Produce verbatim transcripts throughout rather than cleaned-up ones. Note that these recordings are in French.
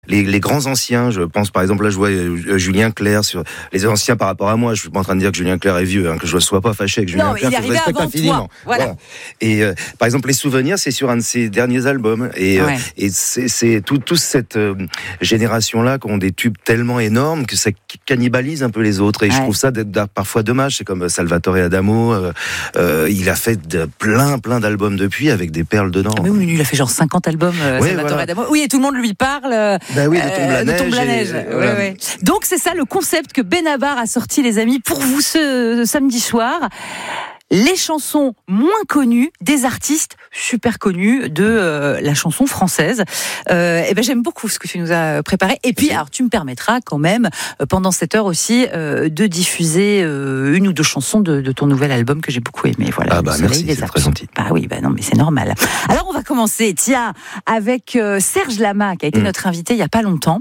les, les grands anciens. Je pense par exemple là, je vois euh, Julien Clerc sur les anciens par rapport à moi. Je suis pas en train de dire que Julien Clerc est vieux, hein, que je ne sois pas fâché avec Julien non, Clerc. Il est arrivé avant toi. Voilà. voilà. Et euh, par exemple, les souvenirs, c'est sur un de ses derniers albums. Et, ouais. euh, et c'est, c'est tout, toute cette euh, génération-là qui ont des tubes tellement énormes que ça cannibalise un peu les autres. Et ouais. je trouve ça d'être, d'être parfois dommage. C'est comme Salvatore Adamo. Euh, euh, il a fait de, plein, plein d'albums depuis avec des perles dedans. Ah mais oui, il a fait genre cinquante albums, euh, ouais, Salvatore voilà. Adamo. Oui, et tout le monde lui parle. Euh, bah oui, de Tombe la neige. De Tombe la neige. Et, ouais, ouais. Donc c'est ça le concept que Benabar a sorti, les amis, pour vous ce, ce samedi soir. Les chansons moins connues des artistes super connus de euh, la chanson française. Euh, et ben j'aime beaucoup ce que tu nous as préparé. Et puis, alors tu me permettras quand même euh, pendant cette heure aussi euh, de diffuser euh, une ou deux chansons de, de ton nouvel album que j'ai beaucoup aimé. Voilà. Ah bah merci, c'est très gentil. Bah oui, bah non, mais c'est normal. Alors on va commencer, tiens, avec euh, Serge Lama qui a été mmh. notre invité il y a pas longtemps.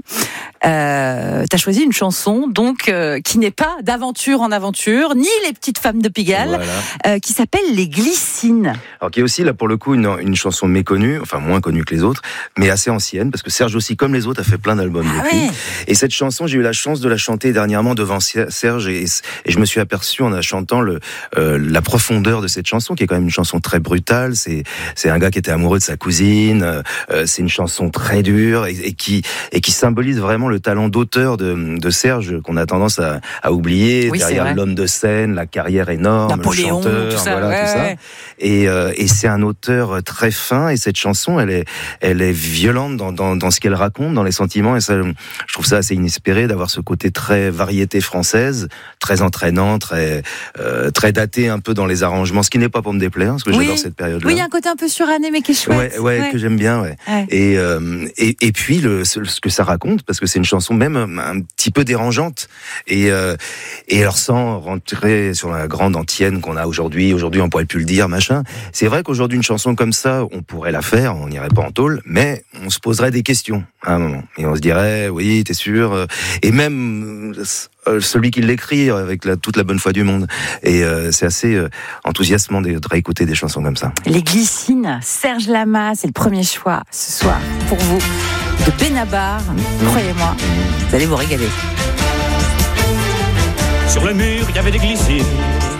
Euh, t'as choisi une chanson donc euh, qui n'est pas d'aventure en aventure, ni les petites femmes de Pigalle. Voilà. Euh, qui s'appelle Les Glycines. Alors qui est aussi là pour le coup une, une chanson méconnue, enfin moins connue que les autres, mais assez ancienne parce que Serge aussi comme les autres a fait plein d'albums ah depuis. Ouais. Et cette chanson j'ai eu la chance de la chanter dernièrement devant Serge et, et je me suis aperçu en la chantant le, euh, la profondeur de cette chanson qui est quand même une chanson très brutale. C'est c'est un gars qui était amoureux de sa cousine. Euh, c'est une chanson très dure et, et qui et qui symbolise vraiment le talent d'auteur de, de Serge qu'on a tendance à, à oublier oui, derrière l'homme de scène, la carrière énorme, Napoléon, le chanteur. Tout ça, voilà, ouais, tout ça. Ouais. Et, euh, et c'est un auteur très fin et cette chanson, elle est, elle est violente dans, dans, dans ce qu'elle raconte, dans les sentiments. Et ça, je trouve ça assez inespéré d'avoir ce côté très variété française, très entraînant, très, euh, très daté un peu dans les arrangements. Ce qui n'est pas pour me déplaire, parce que oui. j'adore cette période-là. Oui, il y a un côté un peu suranné, mais qui est chouette. Ouais, ouais, ouais. que j'aime bien. Ouais. ouais. Et, euh, et et puis le, ce, ce que ça raconte, parce que c'est une chanson même un petit peu dérangeante. Et euh, et alors sans rentrer sur la grande antienne qu'on a aujourd'hui. Aujourd'hui, on pourrait plus le dire, machin. C'est vrai qu'aujourd'hui, une chanson comme ça, on pourrait la faire, on n'irait pas en tôle, mais on se poserait des questions à un moment. Et on se dirait, oui, t'es sûr? Et même celui qui l'écrit avec la, toute la bonne foi du monde. Et euh, c'est assez euh, enthousiasmant de, de réécouter des chansons comme ça. Les Glycines, Serge Lama, c'est le premier choix ce soir pour vous de Benabar. Mmh. Croyez-moi, vous allez vous régaler. Sur le mur, il y avait des glycines.